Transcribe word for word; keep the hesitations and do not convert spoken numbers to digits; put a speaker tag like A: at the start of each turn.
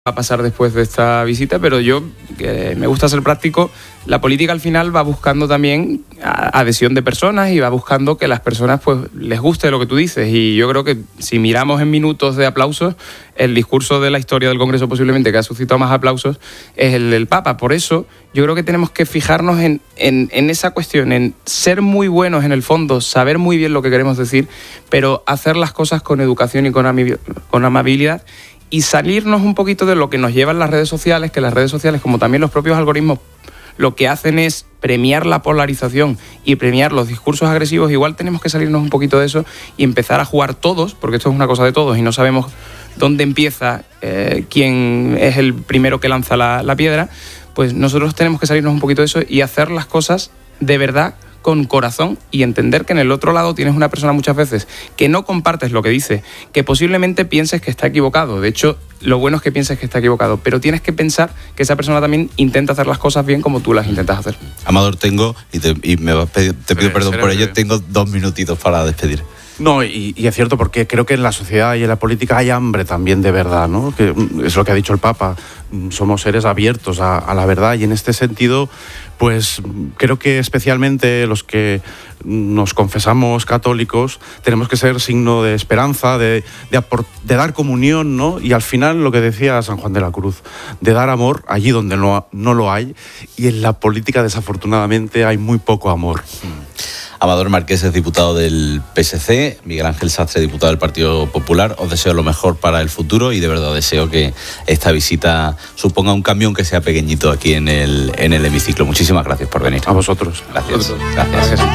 A: a pasar después de esta visita, pero yo, que me gusta ser práctico, la política al final va buscando también adhesión de personas y va buscando que las personas pues les guste lo que tú dices, y yo creo que si miramos en minutos de aplausos, el discurso de la historia del Congreso posiblemente que ha suscitado más aplausos es el del Papa. Por eso yo creo que tenemos que fijarnos en, en, en esa cuestión, en ser muy buenos en el fondo, saber muy bien lo que queremos decir, pero hacer las cosas con educación y con, ami- con amabilidad, y salirnos un poquito de lo que nos llevan las redes sociales, que las redes sociales, como también los propios algoritmos, lo que hacen es premiar la polarización y premiar los discursos agresivos. Igual tenemos que salirnos un poquito de eso y empezar a jugar todos, porque esto es una cosa de todos y no sabemos dónde empieza eh, quién es el primero que lanza la, la piedra. Pues nosotros tenemos que salirnos un poquito de eso y hacer las cosas de verdad, con corazón, y entender que en el otro lado tienes una persona muchas veces que no compartes lo que dice, que posiblemente pienses que está equivocado. De hecho, lo bueno es que pienses que está equivocado, pero tienes que pensar que esa persona también intenta hacer las cosas bien como tú las intentas hacer.
B: Amador, tengo, y, te, y me vas a pedir, te pido sí, perdón por ello, tengo dos minutitos para despedir.
C: No, y, y es cierto, porque creo que en la sociedad y en la política hay hambre también de verdad, ¿no? Que es lo que ha dicho el Papa, somos seres abiertos a, a la verdad, y en este sentido, pues creo que especialmente los que nos confesamos católicos tenemos que ser signo de esperanza, de, de, aport- de dar comunión, ¿no? Y al final lo que decía San Juan de la Cruz, de dar amor allí donde no, no lo hay, y en la política desafortunadamente hay muy poco amor.
B: Amador Marqués es diputado del P S C, Miguel Ángel Sastre, diputado del Partido Popular. Os deseo lo mejor para el futuro y de verdad deseo que esta visita suponga un cambio, aunque sea pequeñito, aquí en el, en el hemiciclo. Muchísimas gracias por venir.
C: A vosotros.
B: Gracias. Gracias. gracias.